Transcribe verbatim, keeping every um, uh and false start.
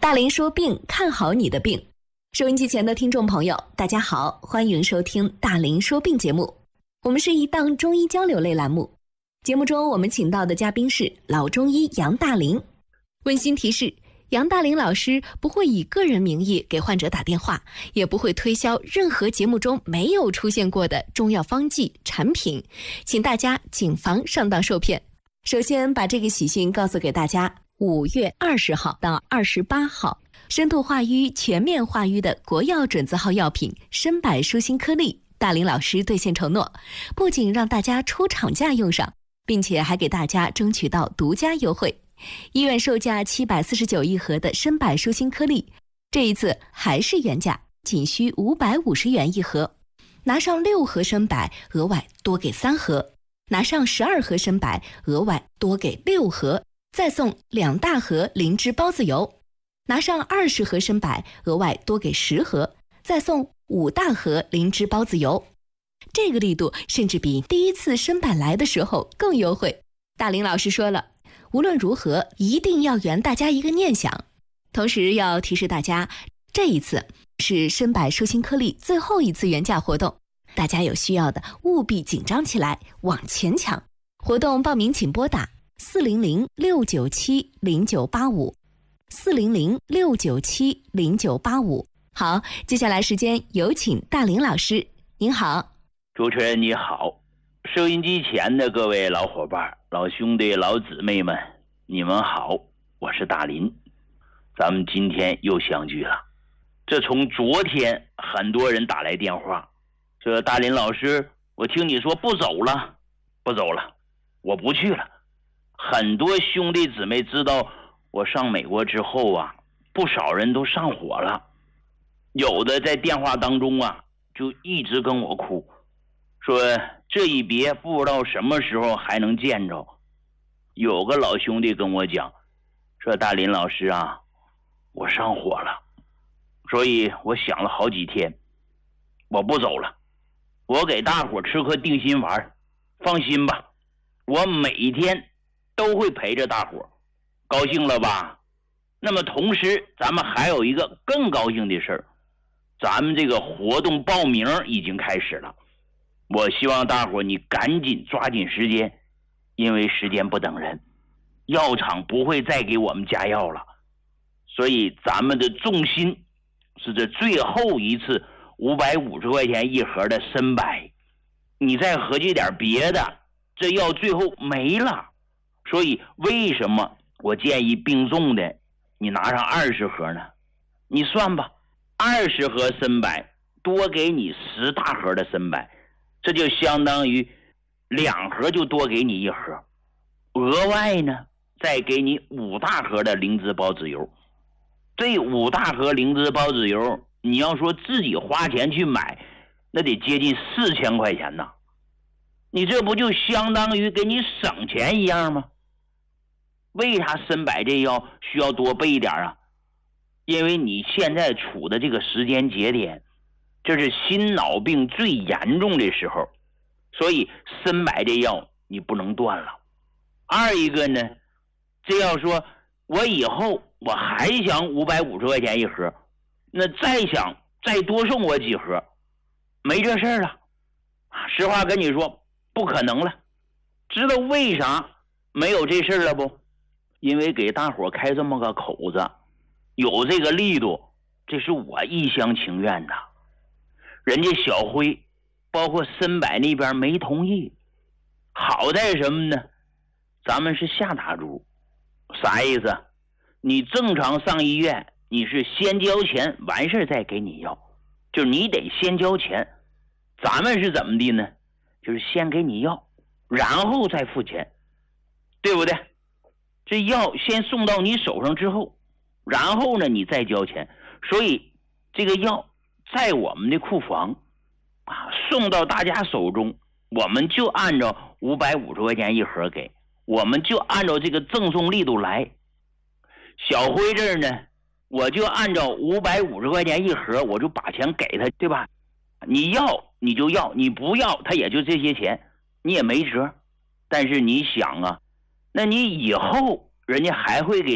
大林说病，看好你的病。收音机前的听众朋友，大家好，欢迎收听大林说病节目。我们是一档中医交流类栏目，节目中我们请到的嘉宾是老中医杨大林。温馨提示，杨大林老师不会以个人名义给患者打电话，也不会推销任何节目中没有出现过的中药方剂产品，请大家谨防上当受骗。首先把这个喜讯告诉给大家，五月二十号到二十八号，深度化瘀、全面化瘀的国药准字号药品参柏舒心颗粒，大林老师兑现承诺，不仅让大家出厂价用上，并且还给大家争取到独家优惠。医院售价七百四十九一盒的参柏舒心颗粒，这一次还是原价，仅需五百五十元一盒。拿上六盒参柏，额外多给三盒；拿上十二盒参柏，额外多给六盒，再送两大盒灵芝孢子油；拿上二十盒参柏，额外多给十盒，再送五大盒灵芝孢子油。这个力度甚至比第一次参柏来的时候更优惠。大林老师说了，无论如何一定要圆大家一个念想。同时要提示大家，这一次是参柏舒心颗粒最后一次原价活动，大家有需要的务必紧张起来，往前抢。活动报名请拨打四零零六九七零九八五四零零六九七零九八五。好，接下来时间有请大林老师。您好。 主持人你好，收音机前的各位老伙伴、老兄弟、老姊妹们，你们好，我是大林。咱们今天又相聚了。这从昨天很多人打来电话，说大林老师，我听你说不走了，不走了，我不去了。很多兄弟姊妹知道我上美国之后啊，不少人都上火了，有的在电话当中啊就一直跟我哭，说这一别不知道什么时候还能见着。有个老兄弟跟我讲，说大林老师啊，我上火了，所以我想了好几天，我不走了，我给大伙吃颗定心丸，放心吧，我每天都会陪着大伙，高兴了吧？那么同时咱们还有一个更高兴的事儿，咱们这个活动报名已经开始了。我希望大伙你赶紧抓紧时间，因为时间不等人，药厂不会再给我们加药了，所以咱们的重心是这最后一次五百五十块钱一盒的参柏，你再合计点别的，这药最后没了。所以为什么我建议并重的你拿上二十盒呢？你算吧，二十盒参柏多给你十大盒的参柏，这就相当于两盒就多给你一盒，额外呢再给你五大盒的灵芝孢子油。这五大盒灵芝孢子油你要说自己花钱去买，那得接近四千块钱呢，你这不就相当于给你省钱一样吗？为啥参柏这药需要多备一点啊？因为你现在处的这个时间节点，这是心脑病最严重的时候，所以参柏这药你不能断了。二一个呢，这要说我以后我还想五百五十块钱一盒，那再想再多送我几盒，没这事儿了。实话跟你说，不可能了。知道为啥没有这事儿了不？因为给大伙开这么个口子，有这个力度，这是我一厢情愿的。人家小辉包括参柏那边没同意。好在什么呢？咱们是下打猪。啥意思？你正常上医院，你是先交钱完事再给你药，就是你得先交钱。咱们是怎么的呢？就是先给你药，然后再付钱，对不对？这药先送到你手上之后，然后呢你再交钱，所以这个药在我们的库房啊，送到大家手中，我们就按照五百五十块钱一盒给，我们就按照这个赠送力度来。小辉这儿呢，我就按照五百五十块钱一盒，我就把钱给他，对吧？你要你就要，你不要他也就这些钱，你也没辙。但是你想啊，那你以后人家还会给